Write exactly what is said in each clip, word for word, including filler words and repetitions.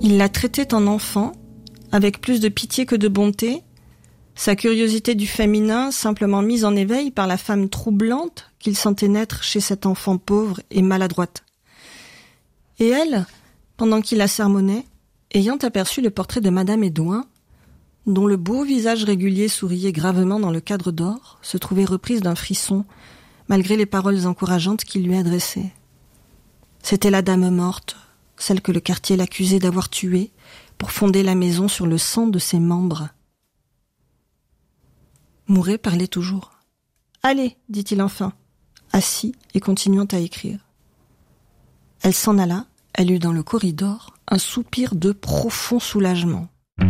Il la traitait en enfant, avec plus de pitié que de bonté, sa curiosité du féminin simplement mise en éveil par la femme troublante qu'il sentait naître chez cet enfant pauvre et maladroite. Et elle, pendant qu'il la sermonnait, ayant aperçu le portrait de Madame Édouin, dont le beau visage régulier souriait gravement dans le cadre d'or, se trouvait reprise d'un frisson, malgré les paroles encourageantes qu'il lui adressait. C'était la dame morte, celle que le quartier l'accusait d'avoir tuée, pour fonder la maison sur le sang de ses membres. Mouret parlait toujours. « Allez, dit-il enfin, assis et continuant à écrire. » Elle s'en alla, elle eut dans le corridor un soupir de profond soulagement.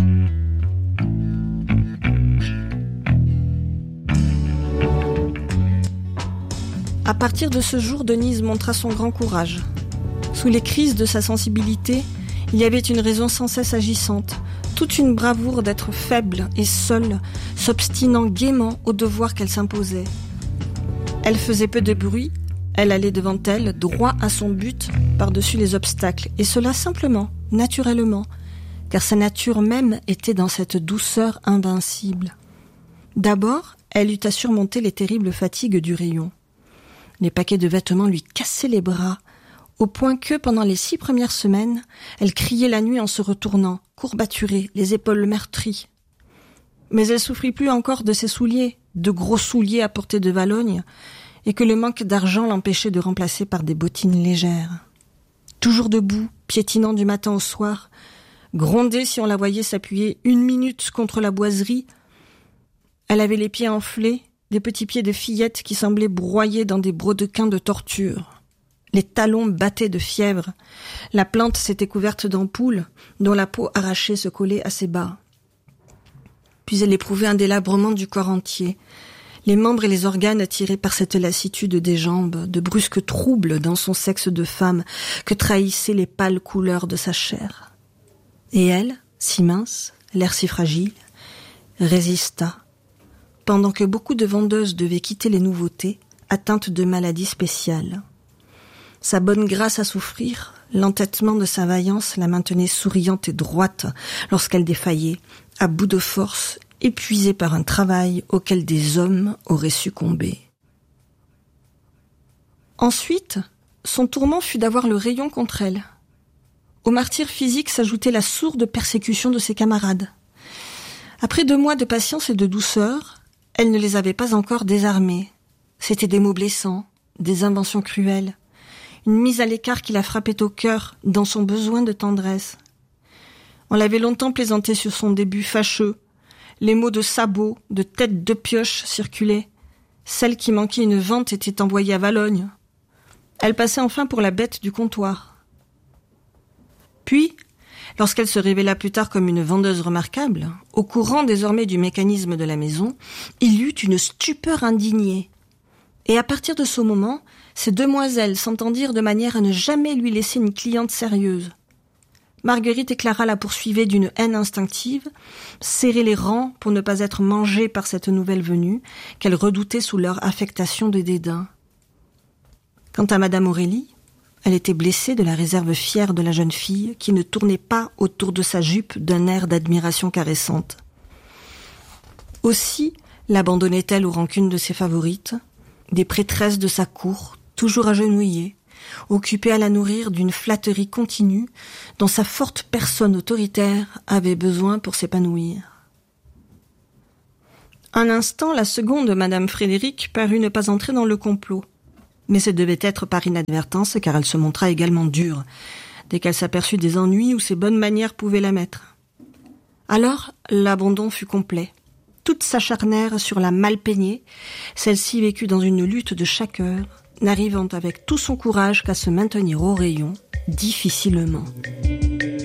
À partir de ce jour, Denise montra son grand courage. Sous les crises de sa sensibilité, il y avait une raison sans cesse agissante, toute une bravoure d'être faible et seule, s'obstinant gaiement au devoir qu'elle s'imposait. Elle faisait peu de bruit, elle allait devant elle, droit à son but, par-dessus les obstacles, et cela simplement, naturellement, car sa nature même était dans cette douceur invincible. D'abord, elle eut à surmonter les terribles fatigues du rayon. Les paquets de vêtements lui cassaient les bras, au point que, pendant les six premières semaines, elle criait la nuit en se retournant, courbaturée, les épaules meurtries. Mais elle souffrit plus encore de ses souliers, de gros souliers à portée de Valogne, et que le manque d'argent l'empêchait de remplacer par des bottines légères. Toujours debout, piétinant du matin au soir, grondée si on la voyait s'appuyer une minute contre la boiserie, elle avait les pieds enflés, des petits pieds de fillette qui semblaient broyés dans des brodequins de torture. Les talons battaient de fièvre. La plante s'était couverte d'ampoules, dont la peau arrachée se collait à ses bas. Puis elle éprouvait un délabrement du corps entier, les membres et les organes tirés par cette lassitude des jambes, de brusques troubles dans son sexe de femme que trahissaient les pâles couleurs de sa chair. Et elle, si mince, l'air si fragile, résista, pendant que beaucoup de vendeuses devaient quitter les nouveautés, atteintes de maladies spéciales. Sa bonne grâce à souffrir, l'entêtement de sa vaillance la maintenait souriante et droite lorsqu'elle défaillait, à bout de force, épuisée par un travail auquel des hommes auraient succombé. Ensuite, son tourment fut d'avoir le rayon contre elle. Au martyre physique s'ajoutait la sourde persécution de ses camarades. Après deux mois de patience et de douceur, elle ne les avait pas encore désarmés. C'étaient des mots blessants, des inventions cruelles, une mise à l'écart qui la frappait au cœur dans son besoin de tendresse. On l'avait longtemps plaisanté sur son début fâcheux. Les mots de sabot, de tête de pioche circulaient. Celle qui manquait une vente était envoyée à Valogne. Elle passait enfin pour la bête du comptoir. Puis, lorsqu'elle se révéla plus tard comme une vendeuse remarquable, au courant désormais du mécanisme de la maison, il eut une stupeur indignée. Et à partir de ce moment, ces demoiselles s'entendirent de manière à ne jamais lui laisser une cliente sérieuse. Marguerite et Clara la poursuivaient d'une haine instinctive, serraient les rangs pour ne pas être mangées par cette nouvelle venue, qu'elles redoutaient sous leur affectation de dédain. Quant à Madame Aurélie, elle était blessée de la réserve fière de la jeune fille qui ne tournait pas autour de sa jupe d'un air d'admiration caressante. Aussi l'abandonnait-elle aux rancunes de ses favorites, des prêtresses de sa cour, toujours agenouillées, occupée à la nourrir d'une flatterie continue dont sa forte personne autoritaire avait besoin pour s'épanouir. Un instant, la seconde, Madame Frédéric, parut ne pas entrer dans le complot. Mais ce devait être par inadvertance, car elle se montra également dure, dès qu'elle s'aperçut des ennuis où ses bonnes manières pouvaient la mettre. Alors, l'abandon fut complet. Toutes s'acharnèrent sur la mal peignée, celle-ci vécut dans une lutte de chaque heure, n'arrivant avec tout son courage qu'à se maintenir au rayon, difficilement.